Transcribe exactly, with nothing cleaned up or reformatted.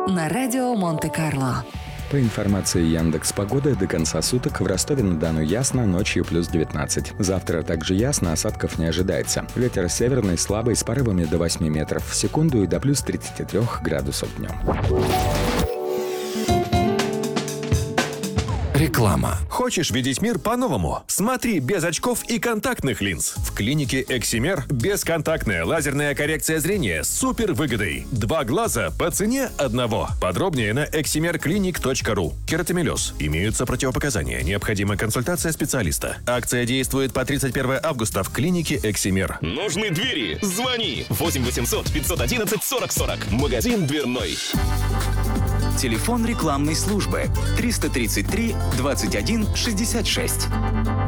на радио Монте-Карло. По информации Яндекс.Погоды, до конца суток в Ростове-на-Дону ясно, ночью плюс девятнадцать. Завтра также ясно, осадков не ожидается. Ветер северный слабый с порывами до восьми метров в секунду и до плюс тридцати трёх градусов днем. Реклама. Хочешь видеть мир по-новому? Смотри без очков и контактных линз. В клинике Эксимер бесконтактная лазерная коррекция зрения с супер выгодой. Два глаза по цене одного. Подробнее на эксимер клиник точка ру. Кератомелез. Имеются противопоказания. Необходима консультация специалиста. Акция действует по тридцать первое августа в клинике Эксимер. Нужны двери? Звони. восемь восемьсот пятьсот одиннадцать сорок сорок. Магазин дверной. Телефон рекламной службы триста тридцать три двадцать один шестьдесят шесть.